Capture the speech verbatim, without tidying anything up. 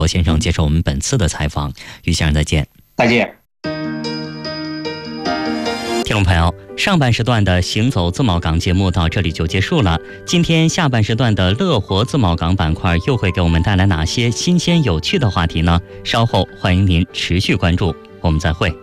罗先生接受我们本次的采访，于先生再见。 再见。 听众朋友，上半时段的行走自贸港节目到这里就结束了。今天下半时段的乐活自贸港板块又会给我们带来哪些新鲜有趣的话题呢？稍后欢迎您持续关注，我们再会。